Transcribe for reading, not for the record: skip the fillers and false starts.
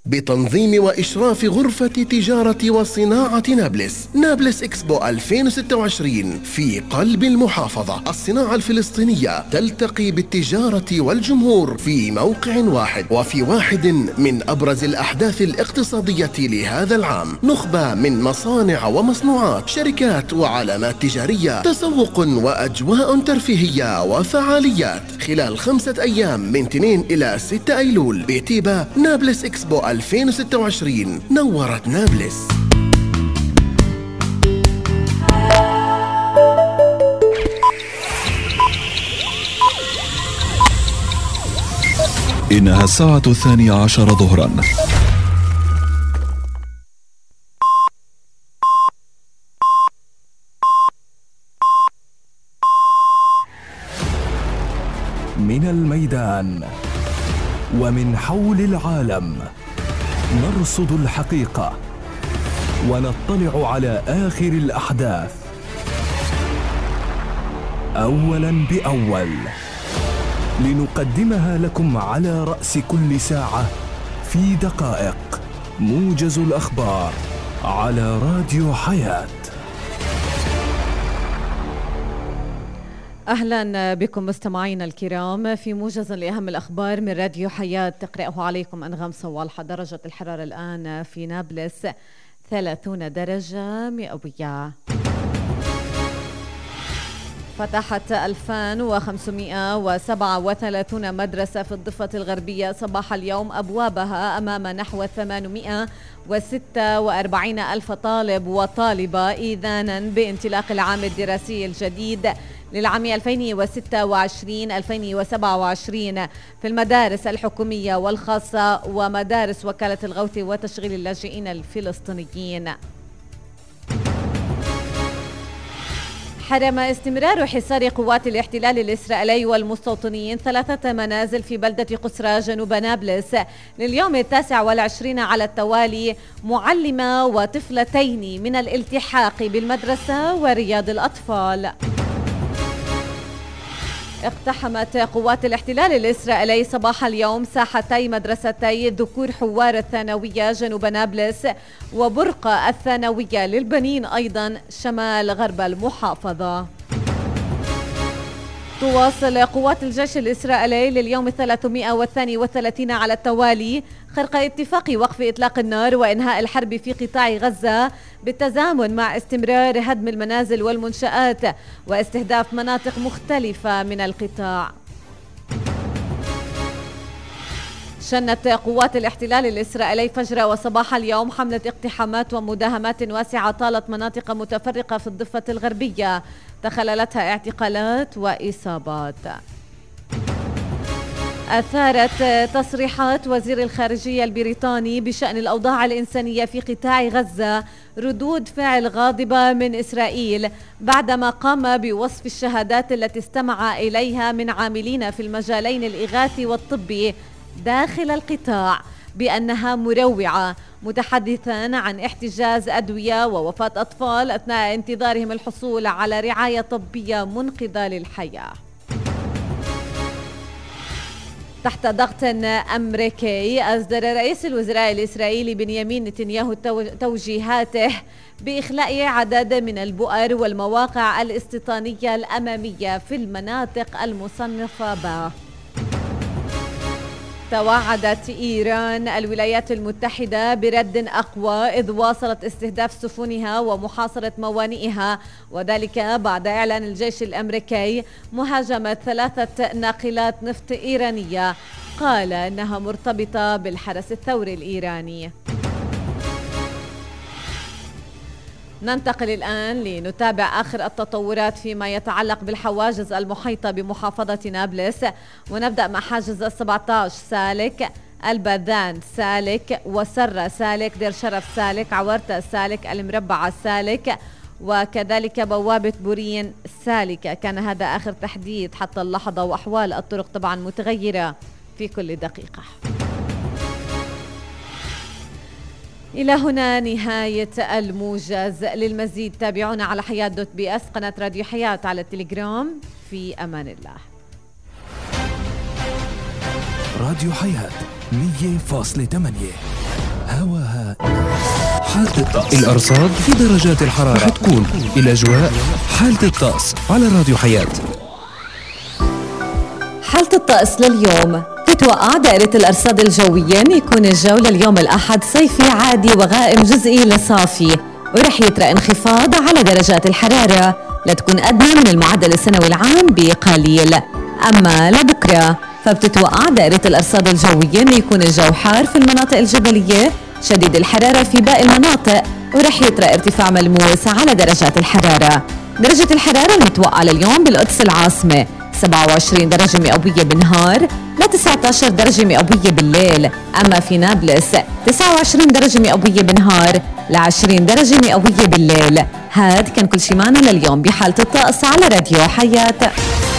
بتنظيم وإشراف غرفة تجارة وصناعة نابلس. نابلس إكسبو 2026 في قلب المحافظة. الصناعة الفلسطينية تلتقي بالتجارة والجمهور في موقع واحد، وفي واحد من أبرز الأحداث الاقتصادية لهذا العام. نخبة من مصانع ومصنوعات، شركات وعلامات تجارية، تسوق وأجواء ترفيهية وفعاليات خلال 5 أيام من 2 إلى 6 أيلول بتيبا. نابلس إكسبو 2026 نورت نابلس. إنها الساعة 12 ظهرا. من الميدان ومن حول العالم نرصد الحقيقة ونطلع على آخر الأحداث أولاً بأول، لنقدمها لكم على رأس كل ساعة في دقائق. موجز الأخبار على راديو حياة. أهلا بكم مستمعينا الكرام في موجز لأهم الأخبار من راديو حياة. تقرأه عليكم أنغام صوالحة. درجة الحرارة الآن في نابلس 30 درجة مئوية. فتحت 2537 مدرسة في الضفة الغربية صباح اليوم أبوابها أمام نحو 846 ألف طالب وطالبة، إذانا بانطلاق العام الدراسي الجديد للعام 2026-2027 في المدارس الحكومية والخاصة ومدارس وكالة الغوث وتشغيل اللاجئين الفلسطينيين. حرم استمرار حصار قوات الاحتلال الإسرائيلي والمستوطنين 3 منازل في بلدة قسرى جنوب نابلس لليوم 29 على التوالي، معلمة وطفلتين من الالتحاق بالمدرسة ورياض الأطفال. اقتحمت قوات الاحتلال الإسرائيلي صباح اليوم ساحتي مدرستي ذكور حوار الثانوية جنوب نابلس وبرقة الثانوية للبنين أيضا شمال غرب المحافظة. تواصل قوات الجيش الإسرائيلي لليوم 332 على التوالي خرق اتفاق وقف إطلاق النار وإنهاء الحرب في قطاع غزة بالتزامن مع استمرار هدم المنازل والمنشآت واستهداف مناطق مختلفة من القطاع. شنت قوات الاحتلال الإسرائيلي فجر وصباح اليوم حملة اقتحامات ومداهمات واسعة طالت مناطق متفرقة في الضفة الغربية تخللتها اعتقالات وإصابات. أثارت تصريحات وزير الخارجية البريطاني بشأن الأوضاع الإنسانية في قطاع غزة ردود فعل غاضبة من إسرائيل بعدما قام بوصف الشهادات التي استمع إليها من عاملين في المجالين الإغاثي والطبي داخل القطاع بأنها مروعة، متحدثا عن احتجاز أدوية ووفاة أطفال أثناء انتظارهم الحصول على رعاية طبية منقذة للحياة. تحت ضغط أمريكي أصدر رئيس الوزراء الإسرائيلي بنيامين نتنياهو توجيهاته بإخلاء عدد من البؤر والمواقع الاستيطانية الأمامية في المناطق المصنفة به. توعدت إيران الولايات المتحدة برد أقوى إذ واصلت استهداف سفنها ومحاصرة موانئها، وذلك بعد إعلان الجيش الأمريكي مهاجمة 3 ناقلات نفط إيرانية قال إنها مرتبطة بالحرس الثوري الإيراني. ننتقل الآن لنتابع آخر التطورات فيما يتعلق بالحواجز المحيطة بمحافظة نابلس، ونبدأ مع حاجز 17 سالك، الباذان سالك، وسرة سالك، دير شرف سالك، عورتة سالك، المربعة سالك، وكذلك بوابة بورين سالكة. كان هذا آخر تحديث حتى اللحظة، وأحوال الطرق طبعا متغيرة في كل دقيقة. إلى هنا نهاية الموجز. للمزيد تابعونا على حياة.بي اس، قناة راديو حياة على التليجرام. في أمان الله. راديو حياة 100.8. هواها حالة الطقس. الأرصاد في درجات الحرارة رح تكون الأجواء حالة الطقس على راديو حياة. حالة الطقس لليوم تتوقع دائرة الأرصاد الجوية أن يكون الجو لليوم الأحد صيفي عادي وغائم جزئي لصافي، ورح يطرأ انخفاض على درجات الحرارة لتكون أدنى من المعدل السنوي العام بقليل. أما لبكرة فبتتوقع دائرة الأرصاد الجوية أن يكون الجو حار في المناطق الجبلية، شديد الحرارة في باقي المناطق، ورح يطرأ ارتفاع ملموس على درجات الحرارة. درجة الحرارة المتوقعة لليوم بالقدس العاصمة 27 درجة مئوية بالنهار ل 19 درجة مئوية بالليل، أما في نابلس 29 درجة مئوية بالنهار ل 20 درجة مئوية بالليل. هاد كان كل شي معنا لليوم بحالة الطقس على راديو حياة.